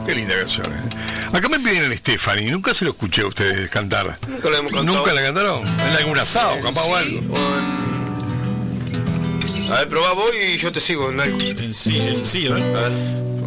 Qué linda canción. Acá me piden el Stephanie, nunca se lo escuché a ustedes cantar. Nunca la hemos cantado. ¿Nunca la cantaron? ¿En algún asado, capaz o algo? A ver, probá vos y yo te sigo en algo. Sí, a ver. A ver.